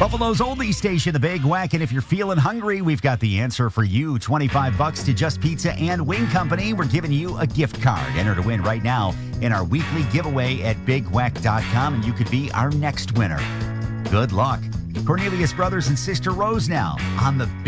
Buffalo's oldie station, The Big Wack. And if you're feeling hungry, we've got the answer for you. $25 to Just Pizza and Wing Company. We're giving you a gift card. Enter to win right now in our weekly giveaway at bigwack.com, and you could be our next winner. Good luck. Cornelius Brothers and Sister Rose now on the